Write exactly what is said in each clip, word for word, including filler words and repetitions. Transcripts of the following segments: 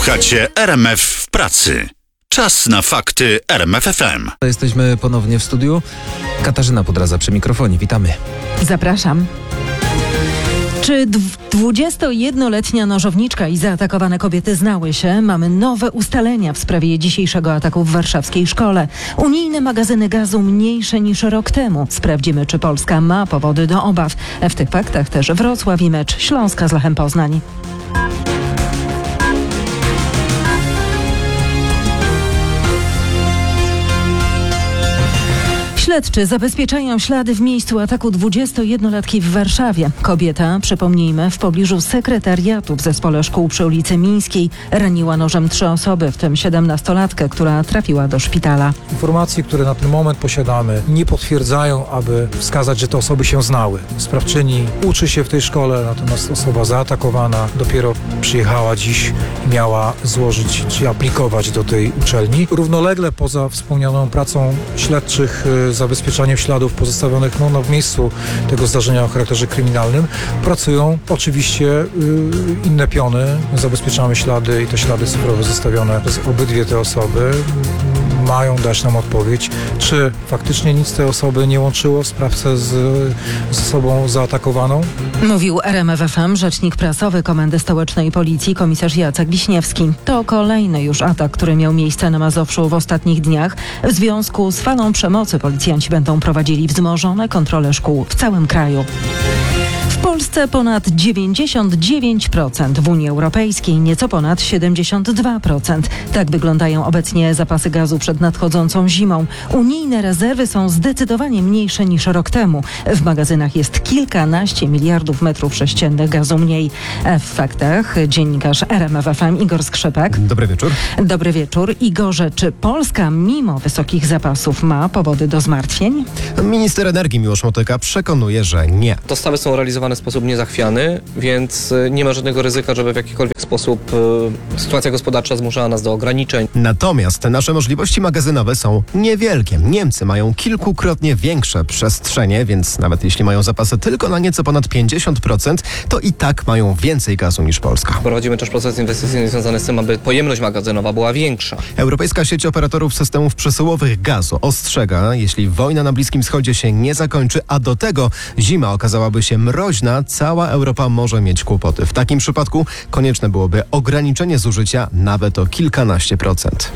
Słuchacie R M F w pracy. Czas na fakty R M F F M. Jesteśmy ponownie w studiu. Katarzyna Podradza przy mikrofonie. Witamy. Zapraszam. Czy dwudziestojednoletnia nożowniczka i zaatakowane kobiety znały się? Mamy nowe ustalenia w sprawie dzisiejszego ataku w warszawskiej szkole. Unijne magazyny gazu mniejsze niż rok temu. Sprawdzimy, czy Polska ma powody do obaw. W tych faktach też Wrocław i mecz Śląska z Lechem Poznań. Śledczy zabezpieczają ślady w miejscu ataku dwudziestojednolatki w Warszawie. Kobieta, przypomnijmy, w pobliżu sekretariatu w zespole szkół przy ulicy Mińskiej raniła nożem trzy osoby, w tym siedemnastolatkę, która trafiła do szpitala. Informacje, które na ten moment posiadamy, nie potwierdzają, aby wskazać, że te osoby się znały. Sprawczyni uczy się w tej szkole, natomiast osoba zaatakowana dopiero przyjechała dziś i miała złożyć czy aplikować do tej uczelni. Równolegle poza wspomnianą pracą śledczych, zabezpieczaniem śladów pozostawionych no, no, w miejscu tego zdarzenia o charakterze kryminalnym, pracują oczywiście yy, inne piony. Zabezpieczamy ślady i te ślady cyfrowe zostawione przez obydwie te osoby mają dać nam odpowiedź, czy faktycznie nic tej osoby nie łączyło sprawcę z, z osobą zaatakowaną. Mówił R M F F M rzecznik prasowy Komendy Stołecznej Policji komisarz Jacek Wiśniewski. To kolejny już atak, który miał miejsce na Mazowszu w ostatnich dniach. W związku z falą przemocy policjanci będą prowadzili wzmożone kontrole szkół w całym kraju. W Polsce ponad dziewięćdziesiąt dziewięć procent, w Unii Europejskiej nieco ponad siedemdziesiąt dwa procent. Tak wyglądają obecnie zapasy gazu przed nadchodzącą zimą. Unijne rezerwy są zdecydowanie mniejsze niż rok temu. W magazynach jest kilkanaście miliardów metrów sześciennych gazu mniej. W faktach dziennikarz R M F F M Igor Skrzypek. Dobry wieczór. Dobry wieczór. Igorze, czy Polska mimo wysokich zapasów ma powody do zmartwień? Minister energii Miłosz Motyka przekonuje, że nie. Dostawy są realizowane w sposób niezachwiany, więc nie ma żadnego ryzyka, żeby w jakikolwiek sposób y, sytuacja gospodarcza zmuszała nas do ograniczeń. Natomiast nasze możliwości magazynowe są niewielkie. Niemcy mają kilkukrotnie większe przestrzenie, więc nawet jeśli mają zapasy tylko na nieco ponad pięćdziesiąt procent, to i tak mają więcej gazu niż Polska. Prowadzimy też proces inwestycyjny związany z tym, aby pojemność magazynowa była większa. Europejska sieć operatorów systemów przesyłowych gazu ostrzega, jeśli wojna na Bliskim Wschodzie się nie zakończy, a do tego zima okazałaby się mroźna, cała Europa może mieć kłopoty. W takim przypadku konieczne byłoby ograniczenie zużycia nawet o kilkanaście procent.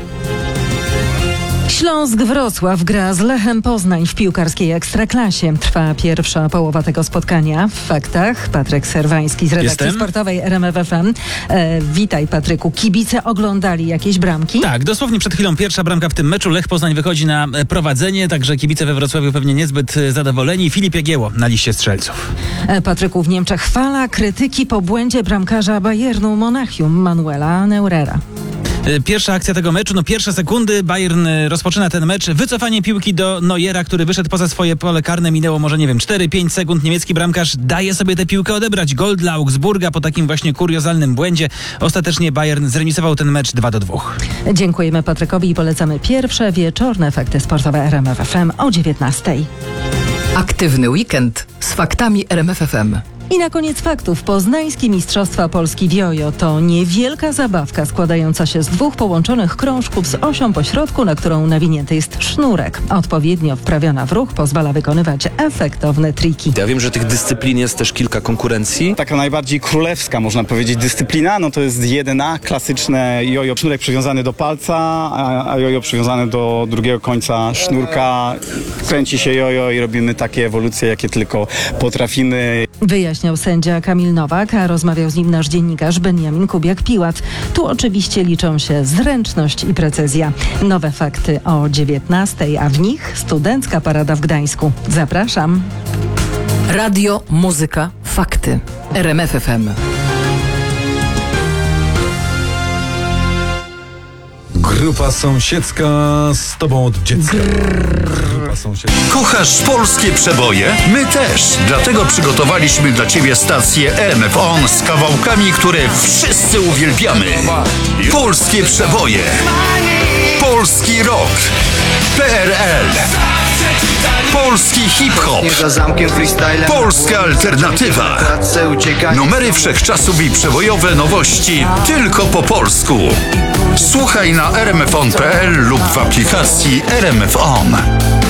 Śląsk-Wrocław gra z Lechem Poznań w piłkarskiej Ekstraklasie. Trwa pierwsza połowa tego spotkania. W faktach Patryk Serwański z redakcji Jestem. sportowej R M F F M. E, witaj Patryku. Kibice oglądali jakieś bramki? Tak, dosłownie przed chwilą pierwsza bramka w tym meczu. Lech Poznań wychodzi na prowadzenie, także kibice we Wrocławiu pewnie niezbyt zadowoleni. Filip Jagieło na liście strzelców. E, Patryku, w Niemczech fala krytyki po błędzie bramkarza Bayernu Monachium Manuela Neurera. Pierwsza akcja tego meczu, no pierwsze sekundy, Bayern rozpoczyna ten mecz, wycofanie piłki do Neuera, który wyszedł poza swoje pole karne, minęło może, nie wiem, cztery pięć sekund, niemiecki bramkarz daje sobie tę piłkę odebrać, gol dla Augsburga po takim właśnie kuriozalnym błędzie. Ostatecznie Bayern zremisował ten mecz dwa do dwóch. Dziękujemy Patrykowi i polecamy pierwsze wieczorne fakty sportowe R M F F M o dziewiętnastej. Aktywny weekend z faktami R M F F M. I na koniec faktów. Poznańskie Mistrzostwa Polski w jojo to niewielka zabawka składająca się z dwóch połączonych krążków z osią pośrodku, na którą nawinięty jest sznurek. Odpowiednio wprawiona w ruch pozwala wykonywać efektowne triki. Ja wiem, że tych dyscyplin jest też kilka konkurencji. Taka najbardziej królewska, można powiedzieć, dyscyplina, no to jest jeden A, klasyczne jojo, sznurek przywiązany do palca, a, a jojo przywiązane do drugiego końca sznurka. Kręci się jojo i robimy takie ewolucje, jakie tylko potrafimy. Wyjaśniał sędzia Kamil Nowak, a rozmawiał z nim nasz dziennikarz Benjamin Kubiak-Piłat. Tu oczywiście liczą się zręczność i precyzja. Nowe fakty o dziewiętnastej, a w nich studencka parada w Gdańsku. Zapraszam. Radio, muzyka, fakty. R M F F M. Grupa sąsiedzka z tobą od dziecka. Grupa sąsiedzka. Kochasz polskie przeboje? My też. Dlatego przygotowaliśmy dla Ciebie stację R M F On z kawałkami, które wszyscy uwielbiamy. Polskie przeboje. Polski rock. P R L. Polski hip-hop. Polska alternatywa. Numery wszechczasów i przebojowe nowości tylko po polsku. Słuchaj na r m f on kropka p l lub w aplikacji R M F On.